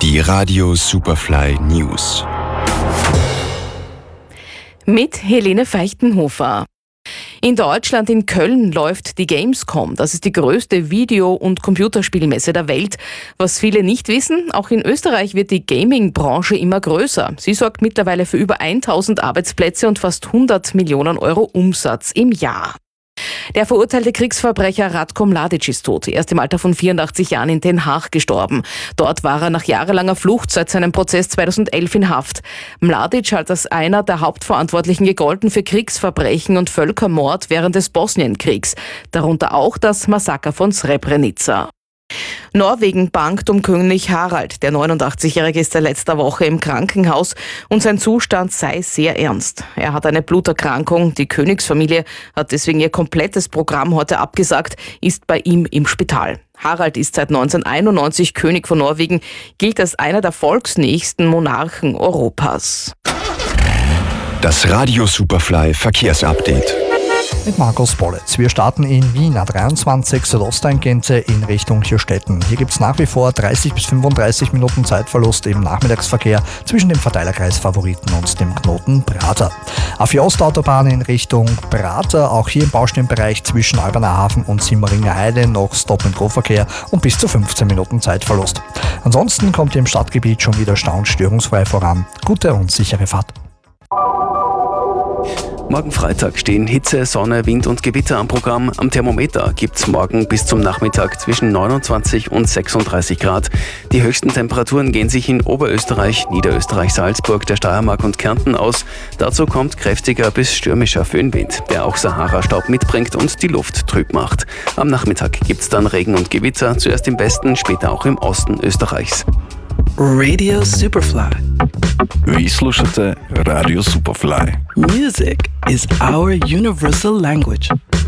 Die Radio Superfly News. Mit Helene Feichtenhofer. In Deutschland, in Köln, läuft die Gamescom. Das ist die größte Video- und Computerspielmesse der Welt. Was viele nicht wissen, auch in Österreich wird die Gaming-Branche immer größer. Sie sorgt mittlerweile für über 1000 Arbeitsplätze und fast 100 Millionen Euro Umsatz im Jahr. Der verurteilte Kriegsverbrecher Ratko Mladic ist tot. Er ist im Alter von 84 Jahren in Den Haag gestorben. Dort war er nach jahrelanger Flucht seit seinem Prozess 2011 in Haft. Mladic hat als einer der Hauptverantwortlichen gegolten für Kriegsverbrechen und Völkermord während des Bosnienkriegs. Darunter auch das Massaker von Srebrenica. Norwegen bangt um König Harald. Der 89-Jährige ist seit letzter Woche im Krankenhaus und sein Zustand sei sehr ernst. Er hat eine Bluterkrankung. Die Königsfamilie hat deswegen ihr komplettes Programm heute abgesagt, ist bei ihm im Spital. Harald ist seit 1991 König von Norwegen, gilt als einer der volksnächsten Monarchen Europas. Das Radio Superfly Verkehrsupdate. Mit Markus Bollitz. Wir starten in Wien A23 Südosttangente in Richtung Hirstetten. Hier gibt es nach wie vor 30 bis 35 Minuten Zeitverlust im Nachmittagsverkehr zwischen dem Verteilerkreis Favoriten und dem Knoten Prater. A4 Ostautobahn in Richtung Prater, auch hier im Baustellenbereich zwischen Alberner Hafen und Simmeringer Heide noch Stop-and-Go-Verkehr und bis zu 15 Minuten Zeitverlust. Ansonsten kommt ihr im Stadtgebiet schon wieder störungsfrei voran. Gute und sichere Fahrt. Morgen Freitag stehen Hitze, Sonne, Wind und Gewitter am Programm. Am Thermometer gibt's morgen bis zum Nachmittag zwischen 29 und 36 Grad. Die höchsten Temperaturen gehen sich in Oberösterreich, Niederösterreich, Salzburg, der Steiermark und Kärnten aus. Dazu kommt kräftiger bis stürmischer Föhnwind, der auch Sahara-Staub mitbringt und die Luft trüb macht. Am Nachmittag gibt's dann Regen und Gewitter, zuerst im Westen, später auch im Osten Österreichs. Radio Superfly. Vi slušate Radio Superfly. Music is our universal language.